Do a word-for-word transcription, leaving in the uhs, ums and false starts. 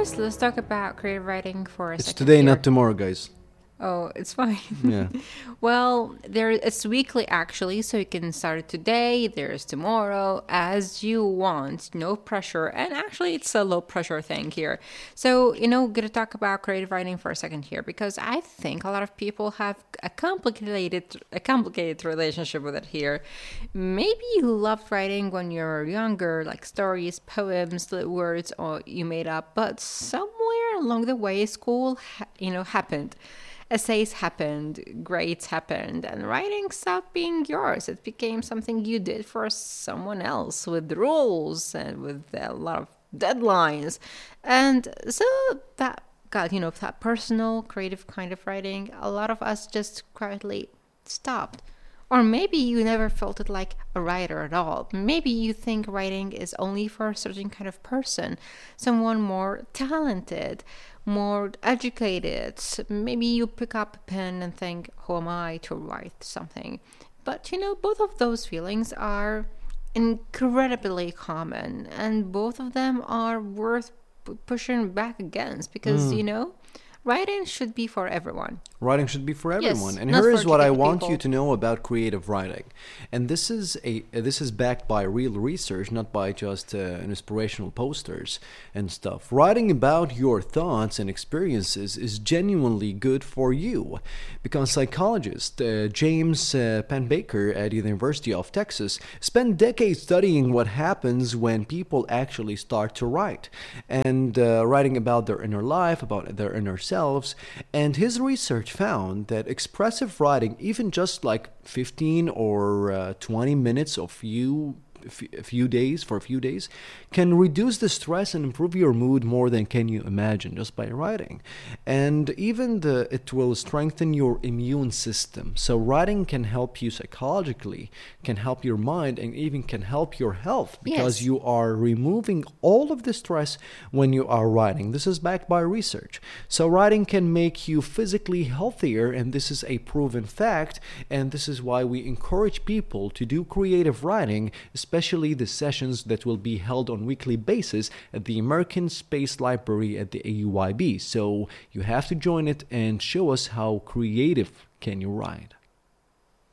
first, let's talk about creative writing for a It's second today, here. not tomorrow, guys. Oh, it's fine. Yeah. Well, there it's weekly actually, so you can start it today, there's tomorrow, as you want, no pressure. And actually, it's a low pressure thing here. So, you know, gonna talk about creative writing for a second here because I think a lot of people have a complicated a complicated relationship with it here. Maybe you loved writing when you were younger, like stories, poems, the words, or you made up, but somewhere along the way, school, ha- you know, happened. Essays happened, grades happened, and writing stopped being yours. It became something you did for someone else with rules and with a lot of deadlines. And so that got, you know, that personal, creative kind of writing, a lot of us just quietly stopped. Or maybe you never felt it like a writer at all. Maybe you think writing is only for a certain kind of person, someone more talented, more educated. Maybe you pick up a pen and think, who am I to write something? But you know, both of those feelings are incredibly common, and both of them are worth p- pushing back against because, you know, writing should be for everyone. Writing should be for everyone. Yes, and not here for is what I educated want people. you to know about creative writing. And this is a uh, this is backed by real research, not by just uh, inspirational posters and stuff. Writing about your thoughts and experiences is genuinely good for you, because psychologist uh, James uh, Penbaker at the University of Texas spent decades studying what happens when people actually start to write and uh, writing about their inner life, about their inner selves. And his research found that expressive writing, even just like fifteen or uh, twenty minutes of you a few days for a few days, can reduce the stress and improve your mood more than can you imagine just by writing. And even the it will strengthen your immune system. So writing can help you psychologically, can help your mind, and even can help your health because Yes. you are removing all of the stress when you are writing. This is backed by research. So writing can make you physically healthier, and this is a proven fact. And this is why we encourage people to do creative writing, especially the sessions that will be held on weekly basis at the American Space Library at the A U I B. So you have to join it and show us how creative can you write.